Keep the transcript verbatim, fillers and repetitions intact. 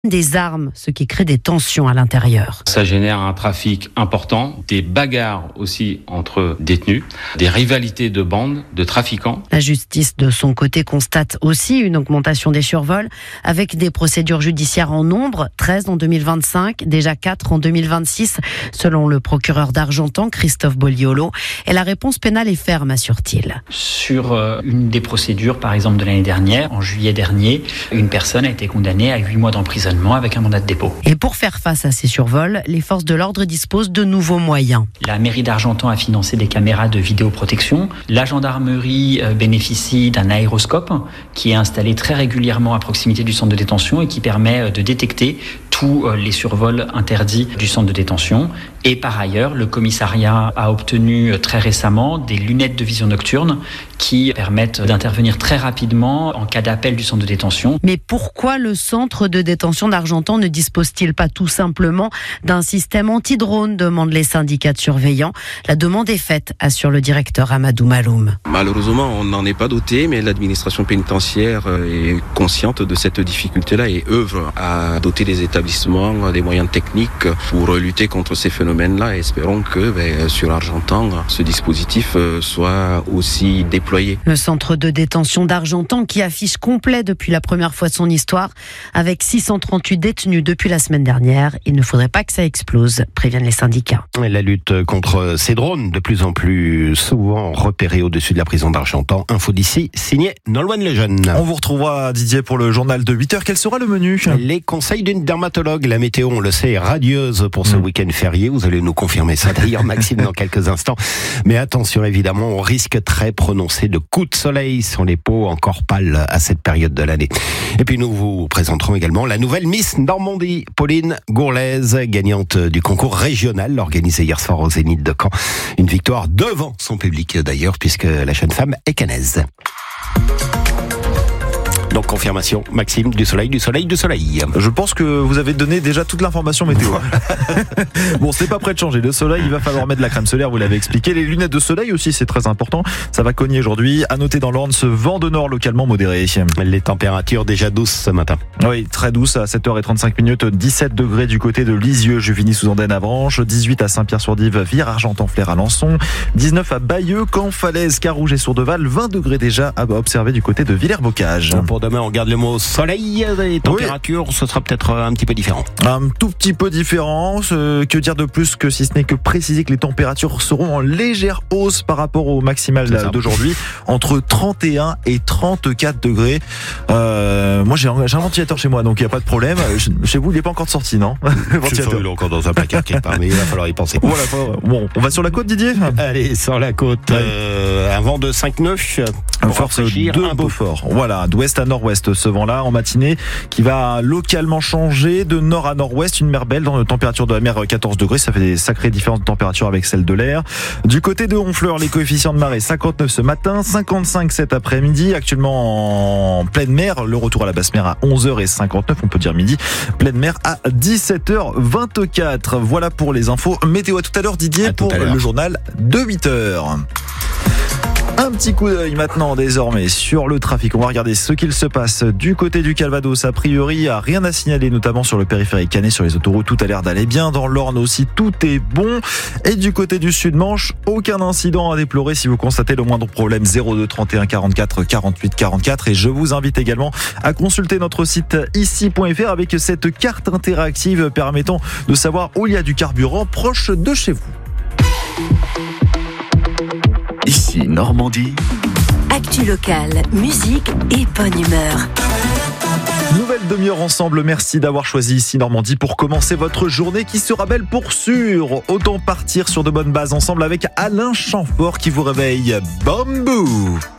des armes, ce qui crée des tensions à l'intérieur. Ça génère un trafic important, des bagarres aussi entre détenus, des rivalités de bandes, de trafiquants. La justice, de son côté, constate aussi une augmentation des survols, avec des procédures judiciaires en nombre, treize en deux mille vingt-cinq, déjà quatre en deux mille vingt-six, selon le procureur d'Argentan, Christophe Bolliolo. Et la réponse pénale est ferme, assure-t-il. Sur euh, une des procédures, par exemple de l'année dernière, en juillet dernier, une personne a été condamnée à huit mois d'emprisonnement avec un mandat de dépôt. Et pour faire face à ces survols, les forces de l'ordre disposent de nouveaux moyens. La mairie d'Argentan a financé des caméras de vidéoprotection. La gendarmerie bénéficie d'un aéroscope qui est installé très régulièrement à proximité du centre de détention et qui permet de détecter tous les survols interdits du centre de détention. Et par ailleurs, le commissariat a obtenu très récemment des lunettes de vision nocturne qui permettent d'intervenir très rapidement en cas d'appel du centre de détention. Mais pourquoi le centre de détention d'Argentan ne dispose-t-il pas tout simplement d'un système anti-drone, demandent les syndicats de surveillants. La demande est faite, assure le directeur Amadou Maloum. Malheureusement, on n'en est pas doté, mais l'administration pénitentiaire est consciente de cette difficulté-là et œuvre à doter les établissements des moyens techniques pour lutter contre ces phénomènes-là. Et espérons que ben, sur Argentan, ce dispositif soit aussi déployé. Le centre de détention d'Argentan qui affiche complet depuis la première fois de son histoire, avec six cent trente-huit détenus depuis la semaine dernière. Il ne faudrait pas que ça explose, préviennent les syndicats. La lutte contre ces drones, de plus en plus souvent repérés au-dessus de la prison d'Argentan. Info d'ici, signé Nolwenn Lejeune. On vous retrouvera, Didier, pour le journal de huit heures. Quel sera le menu ? Les conseils d'une dermatologue. La météo, on le sait, est radieuse pour ce mmh. week-end férié. Vous allez nous confirmer ça d'ailleurs, Maxime, dans quelques instants. Mais attention, évidemment, on risque très prononcé de coups de soleil sur les peaux encore pâles à cette période de l'année. Et puis nous vous présenterons également la nouvelle Miss Normandie, Pauline Gourlaise, gagnante du concours régional organisé hier soir au Zénith de Caen. Une victoire devant son public d'ailleurs, puisque la jeune femme est caennaise. Donc confirmation, Maxime, du soleil, du soleil, du soleil. Je pense que vous avez donné déjà toute l'information météo. Bon, c'est pas prêt de changer. Le soleil, il va falloir mettre de la crème solaire, vous l'avez expliqué. Les lunettes de soleil aussi, c'est très important. Ça va cogner aujourd'hui. À noter dans l'Orne ce vent de nord localement modéré. Les températures déjà douces ce matin. Oui, très douces à sept heures trente-cinq minutes. dix-sept degrés du côté de Lisieux, Juvigny-sous-Andenne, Avranches. dix-huit à Saint-Pierre-sur-Dive, Vire, Argentan-Flair, Alençon. dix-neuf à Bayeux, Caen, Falaise, Carouge et Sourdeval. vingt degrés déjà à observer du côté de Villers-Bocage. Pour demain, on garde le mot soleil. Les températures, oui. Ce sera peut-être un petit peu différent. Un tout petit peu différent. Euh, que dire de plus que si ce n'est que préciser que les températures seront en légère hausse par rapport au maximal d'aujourd'hui, entre trente et un et trente-quatre degrés. Euh, moi, j'ai un, j'ai un ventilateur chez moi, donc il n'y a pas de problème. Chez vous, il n'est pas encore sorti, non? Je sais, il est encore dans un placard quelque part, mais il va falloir y penser. Voilà, bon, on va sur la côte, Didier? Allez, sur la côte. Ouais. Euh, un vent de cinq neuf. Force de Beaufort. Voilà, d'ouest à nord-ouest, ce vent-là, en matinée, qui va localement changer de nord à nord-ouest. Une mer belle, dans la température de la mer quatorze degrés. Ça fait des sacrées différences de température avec celle de l'air. Du côté de Honfleur, les coefficients de marée, cinquante-neuf ce matin, cinquante-cinq cet après-midi. Actuellement en pleine mer, le retour à la basse mer à onze heures cinquante-neuf, on peut dire midi. Pleine mer à dix-sept heures vingt-quatre. Voilà pour les infos. Météo à tout à l'heure, Didier, à pour le journal de huit heures. Un petit coup d'œil maintenant désormais sur le trafic. On va regarder ce qu'il se passe du côté du Calvados. A priori, il n'y a rien à signaler, notamment sur le périphérique canet, sur les autoroutes. Tout a l'air d'aller bien. Dans l'Orne aussi, tout est bon. Et du côté du Sud-Manche, aucun incident à déplorer. Si vous constatez le moindre problème, zéro deux trente et un quarante-quatre quarante-huit quarante-quatre. Et je vous invite également à consulter notre site ici point f r avec cette carte interactive permettant de savoir où il y a du carburant proche de chez vous. Ici Normandie. Actu locale, musique et bonne humeur. Nouvelle demi-heure ensemble, merci d'avoir choisi Ici Normandie pour commencer votre journée qui sera belle pour sûr. Autant partir sur de bonnes bases ensemble avec Alain Chamfort qui vous réveille. Bambou.